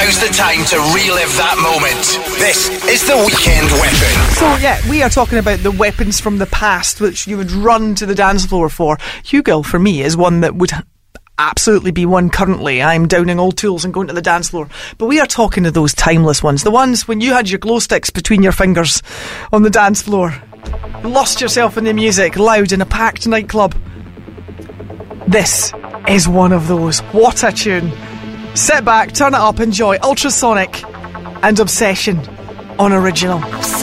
Now's the time to relive that moment. This is the Weekend Weapon. So yeah, we are talking about the weapons from the past which you would run to the dance floor for. Hugel, for me, is one that would absolutely be one currently. I'm downing old tools and going to the dance floor. But we are talking to those timeless ones. The ones when you had your glow sticks between your fingers on the dance floor. Lost yourself in the music, loud in a packed nightclub. This is one of those. What a tune. Sit back, turn it up, enjoy Ultrasonic and Obsession on Original.